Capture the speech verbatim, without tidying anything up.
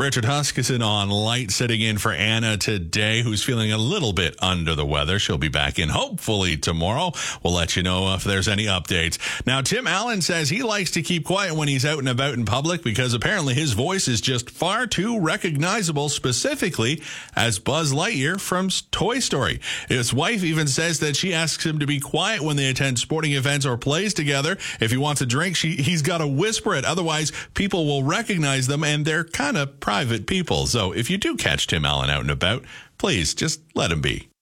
Richard Huskisson on light sitting in for Anna today, who's feeling a little bit under the weather. She'll be back in hopefully tomorrow. We'll let you know if there's any updates. Now, Tim Allen says he likes to keep quiet when he's out and about in public because apparently his voice is just far too recognizable, specifically as Buzz Lightyear from Toy Story. His wife even says that she asks him to be quiet when they attend sporting events or plays together. If he wants a drink, she, he's got to whisper it. Otherwise, people will recognize them, and they're kind of private people. So if you do catch Tim Allen out and about, please just let him be.